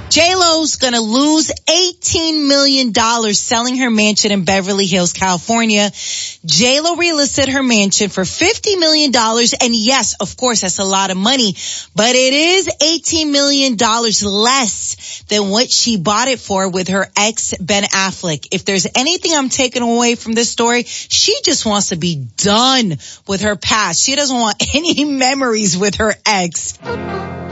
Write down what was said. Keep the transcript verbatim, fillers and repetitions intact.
J-Lo's gonna lose eighteen million dollars selling her mansion in Beverly Hills, California. J-Lo relisted her mansion for fifty million dollars, and yes, of course, that's a lot of money, but it is eighteen million dollars less than what she bought it for with her ex, Ben Affleck. If there's anything I'm taking away from this story, she just wants to be done with her past. She doesn't want any memories with her ex.